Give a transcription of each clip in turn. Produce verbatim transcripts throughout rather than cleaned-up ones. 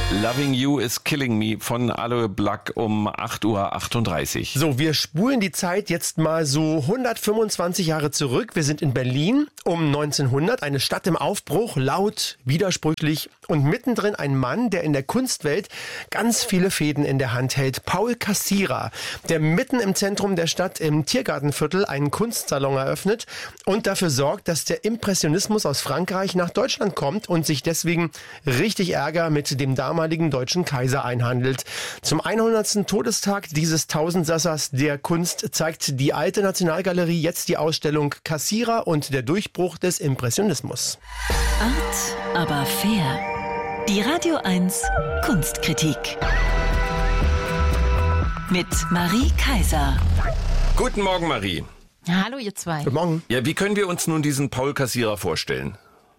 Loving You is Killing Me von Aloe Blacc um acht Uhr achtunddreißig. So, wir spulen die Zeit jetzt mal so hundertfünfundzwanzig Jahre zurück. Wir sind in Berlin um neunzehnhundert, eine Stadt im Aufbruch, laut, widersprüchlich und mittendrin ein Mann, der in der Kunstwelt ganz viele Fäden in der Hand hält. Paul Cassirer, der mitten im Zentrum der Stadt im Tiergartenviertel einen Kunstsalon eröffnet und dafür sorgt, dass der Impressionismus aus Frankreich nach Deutschland kommt und sich deswegen richtig Ärger mit dem damaligen deutschen Kaiser einhandelt. Zum hundertsten Todestag dieses Tausendsassers der Kunst zeigt die Alte Nationalgalerie jetzt die Ausstellung Cassirer und der Durchbruch des Impressionismus. Art, aber fair. Die Radio eins Kunstkritik. Mit Marie Kaiser. Guten Morgen, Marie. Hallo, ihr zwei. Guten Morgen. Ja, wie können wir uns nun diesen Paul Cassirer vorstellen?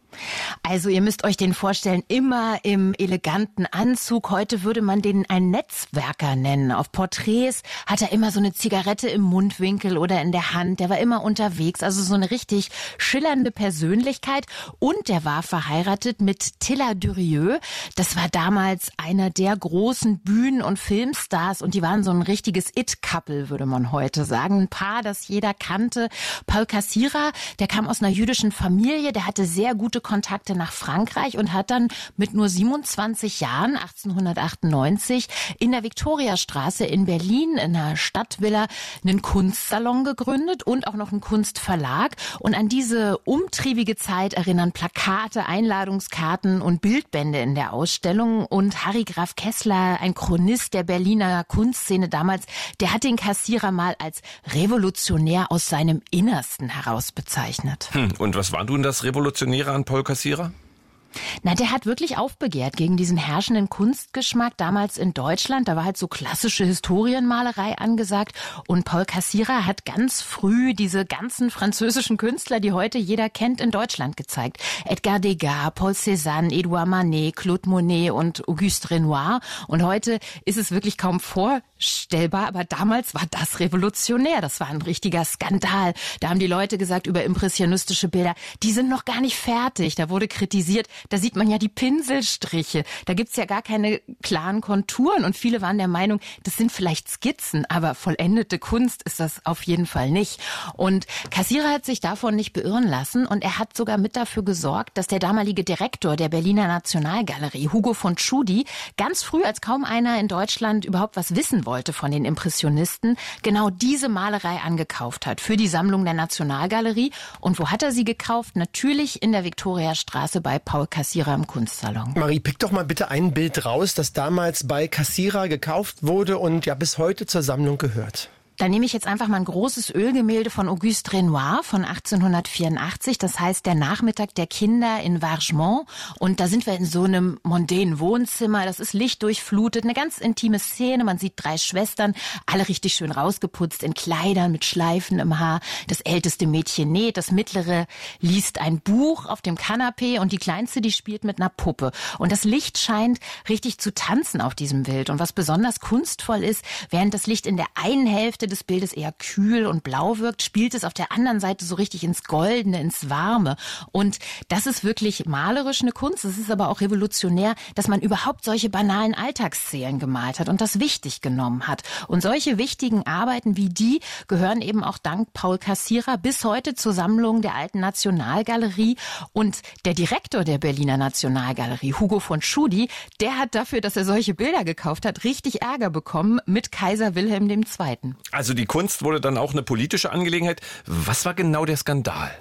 Also ihr müsst euch den vorstellen, immer im eleganten Anzug. Heute würde man den einen Netzwerker nennen. Auf Porträts hat er immer so eine Zigarette im Mundwinkel oder in der Hand. Der war immer unterwegs, also so eine richtig schillernde Persönlichkeit. Und der war verheiratet mit Tilla Durieux. Das war damals einer der großen Bühnen- und Filmstars und die waren so ein richtiges It-Couple, würde man heute sagen. Ein Paar, das jeder kannte. Paul Cassirer, der kam aus einer jüdischen Familie, der hatte sehr gute Kontakte nach Frankreich und hat dann mit nur siebenundzwanzig Jahren, achtzehnhundertachtundneunzig, in der Viktoriastraße in Berlin, in einer Stadtvilla, einen Kunstsalon gegründet und auch noch einen Kunstverlag. Und an diese umtriebige Zeit erinnern Plakate, Einladungskarten und Bildbände in der Ausstellung. Und Harry Graf Kessler, ein Chronist der Berliner Kunstszene damals, der hat den Cassirer mal als Revolutionär aus seinem Innersten heraus bezeichnet. Hm, und was war nun das Revolutionäre an Paul Cassirer? Na, der hat wirklich aufbegehrt gegen diesen herrschenden Kunstgeschmack damals in Deutschland. Da war halt so klassische Historienmalerei angesagt. Und Paul Cassirer hat ganz früh diese ganzen französischen Künstler, die heute jeder kennt, in Deutschland gezeigt. Edgar Degas, Paul Cézanne, Edouard Manet, Claude Monet und Auguste Renoir. Und heute ist es wirklich kaum vorstellbar, aber damals war das revolutionär. Das war ein richtiger Skandal. Da haben die Leute gesagt über impressionistische Bilder, die sind noch gar nicht fertig. Da wurde kritisiert, da sieht man ja die Pinselstriche. Da gibt's ja gar keine klaren Konturen. Und viele waren der Meinung, das sind vielleicht Skizzen, aber vollendete Kunst ist das auf jeden Fall nicht. Und Cassirer hat sich davon nicht beirren lassen. Und er hat sogar mit dafür gesorgt, dass der damalige Direktor der Berliner Nationalgalerie, Hugo von Tschudi, ganz früh, als kaum einer in Deutschland überhaupt was wissen wollte von den Impressionisten, genau diese Malerei angekauft hat für die Sammlung der Nationalgalerie. Und wo hat er sie gekauft? Natürlich in der Viktoriastraße bei Paul Cassirer im Kunstsalon. Marie, pick doch mal bitte ein Bild raus, das damals bei Cassirer gekauft wurde und ja bis heute zur Sammlung gehört. Da nehme ich jetzt einfach mal ein großes Ölgemälde von Auguste Renoir von achtzehnhundertvierundachtzig. Das heißt, der Nachmittag der Kinder in Vargemont. Und da sind wir in so einem mondänen Wohnzimmer. Das ist lichtdurchflutet, eine ganz intime Szene. Man sieht drei Schwestern, alle richtig schön rausgeputzt in Kleidern mit Schleifen im Haar. Das älteste Mädchen näht, das mittlere liest ein Buch auf dem Kanapee und die kleinste, die spielt mit einer Puppe. Und das Licht scheint richtig zu tanzen auf diesem Bild. Und was besonders kunstvoll ist, während das Licht in der einen Hälfte des Bildes eher kühl und blau wirkt, spielt es auf der anderen Seite so richtig ins Goldene, ins Warme. Und das ist wirklich malerisch eine Kunst. Es ist aber auch revolutionär, dass man überhaupt solche banalen Alltagsszenen gemalt hat und das wichtig genommen hat. Und solche wichtigen Arbeiten wie die gehören eben auch dank Paul Cassirer bis heute zur Sammlung der Alten Nationalgalerie. Und der Direktor der Berliner Nationalgalerie, Hugo von Tschudi, der hat dafür, dass er solche Bilder gekauft hat, richtig Ärger bekommen mit Kaiser Wilhelm der Zweite. Also die Kunst wurde dann auch eine politische Angelegenheit. Was war genau der Skandal?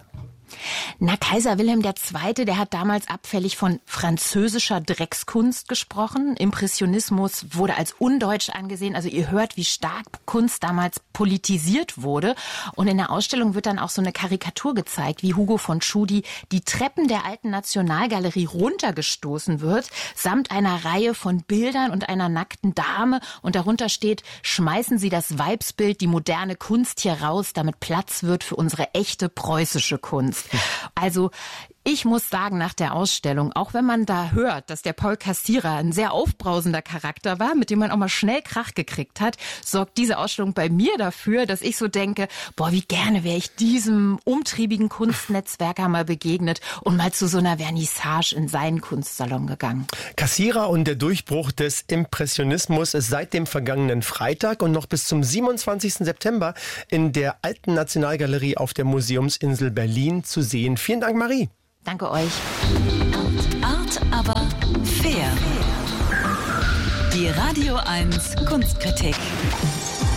Na, Kaiser Wilhelm der Zweite, der hat damals abfällig von französischer Dreckskunst gesprochen. Impressionismus wurde als undeutsch angesehen. Also ihr hört, wie stark Kunst damals politisiert wurde. Und in der Ausstellung wird dann auch so eine Karikatur gezeigt, wie Hugo von Tschudi die Treppen der Alten Nationalgalerie runtergestoßen wird, samt einer Reihe von Bildern und einer nackten Dame. Und darunter steht, schmeißen Sie das Weibsbild, die moderne Kunst hier raus, damit Platz wird für unsere echte preußische Kunst. Also Ich muss sagen, nach der Ausstellung, auch wenn man da hört, dass der Paul Kassierer ein sehr aufbrausender Charakter war, mit dem man auch mal schnell Krach gekriegt hat, sorgt diese Ausstellung bei mir dafür, dass ich so denke, boah, wie gerne wäre ich diesem umtriebigen Kunstnetzwerker mal begegnet und mal zu so einer Vernissage in seinen Kunstsalon gegangen. Kassierer und der Durchbruch des Impressionismus ist seit dem vergangenen Freitag und noch bis zum siebenundzwanzigsten September in der Alten Nationalgalerie auf der Museumsinsel Berlin zu sehen. Vielen Dank, Marie. Danke euch. Art, aber fair. Die Radio eins Kunstkritik.